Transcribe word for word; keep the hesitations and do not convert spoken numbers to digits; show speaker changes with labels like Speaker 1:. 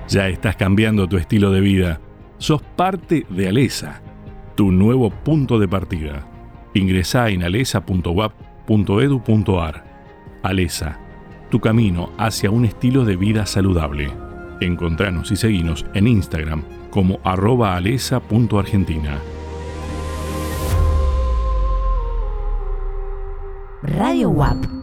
Speaker 1: Ya estás cambiando tu estilo de vida. Sos parte de Alesa, tu nuevo punto de partida. Ingresá en alesa punto u a p punto edu punto a r. Alesa, tu camino hacia un estilo de vida saludable. Encontranos y seguinos en Instagram como arroba alesa punto argentina.
Speaker 2: Radio U A P